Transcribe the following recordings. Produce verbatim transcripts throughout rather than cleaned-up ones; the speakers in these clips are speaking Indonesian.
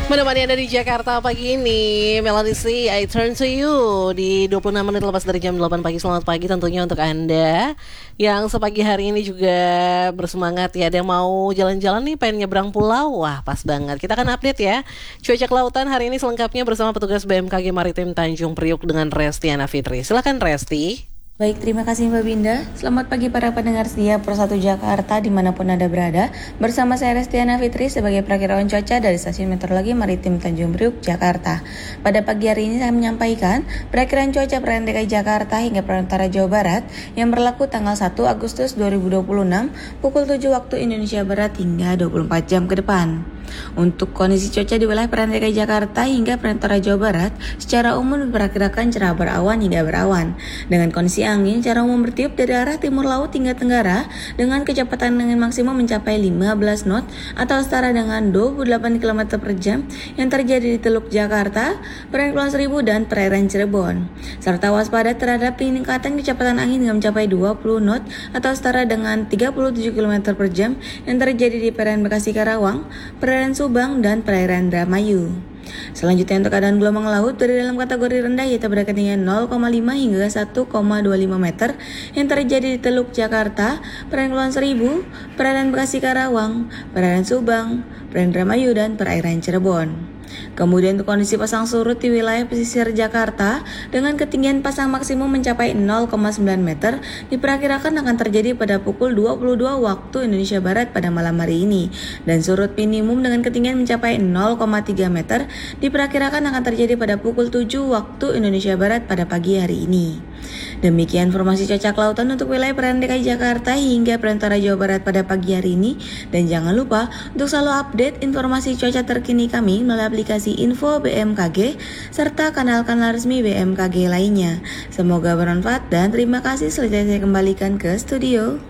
Menemani Anda di Jakarta pagi ini, Melody C, I Turn to You di dua puluh enam menit lepas dari jam delapan pagi. Selamat pagi tentunya untuk Anda yang sepagi hari ini juga bersemangat ya. Ada yang mau jalan-jalan nih, pengen nyebrang pulau. Wah, pas banget. Kita akan update ya cuaca kelautan hari ini selengkapnya bersama petugas B M K G Maritim Tanjung Priuk dengan Restiana Fitri. Silakan Resti. Baik, terima kasih Mbak Binda. Selamat pagi para pendengar setia Persatu Jakarta dimanapun Anda berada. Bersama saya Restiana Fitri sebagai perakiraan cuaca dari Stasiun Meteorologi Maritim Tanjung Priuk, Jakarta. Pada pagi hari ini saya menyampaikan perakiraan cuaca perairan D K I Jakarta hingga perairan utara Jawa Barat yang berlaku tanggal satu Agustus dua ribu dua puluh enam pukul tujuh waktu Indonesia Barat hingga dua puluh empat jam ke depan. Untuk kondisi cuaca di wilayah perairan D K I Jakarta hingga perairan utara Jawa Barat secara umum diperkirakan cerah berawan hingga berawan. Dengan kondisi angin secara umum bertiup dari arah timur laut hingga tenggara dengan kecepatan angin maksimum mencapai lima belas knot atau setara dengan dua puluh delapan kilometer per jam yang terjadi di Teluk Jakarta, perairan Kepulauan Seribu dan perairan Cirebon. Serta waspada terhadap peningkatan kecepatan angin hingga mencapai dua puluh knot atau setara dengan tiga puluh tujuh kilometer per jam yang terjadi di perairan Bekasi Karawang, perairan Subang dan perairan Indramayu. Selanjutnya untuk keadaan gelombang laut dari dalam kategori rendah yaitu pada ketinggian nol koma lima hingga satu koma dua lima meter yang terjadi di Teluk Jakarta, perairan Kepulauan Seribu, perairan Bekasi Karawang, perairan Subang, perairan Indramayu dan perairan Cirebon. Kemudian untuk kondisi pasang surut di wilayah pesisir Jakarta dengan ketinggian pasang maksimum mencapai nol koma sembilan meter diperkirakan akan terjadi pada pukul dua puluh dua waktu Indonesia Barat pada malam hari ini, dan surut minimum dengan ketinggian mencapai nol koma tiga meter diperkirakan akan terjadi pada pukul tujuh waktu Indonesia Barat pada pagi hari ini. Demikian informasi cuaca kelautan untuk wilayah perairan D K I Jakarta hingga perairan utara Jawa Barat pada pagi hari ini, dan jangan lupa untuk selalu update informasi cuaca terkini kami melalui aplikasi Info B M K G serta kanal-kanal resmi B M K G lainnya. Semoga bermanfaat dan terima kasih. Selanjutnya saya kembalikan ke studio.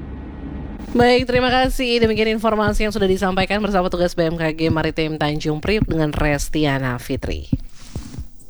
Baik, terima kasih. Demikian informasi yang sudah disampaikan bersama tugas B M K G Maritim Tanjung Priuk dengan Restiana Fitri.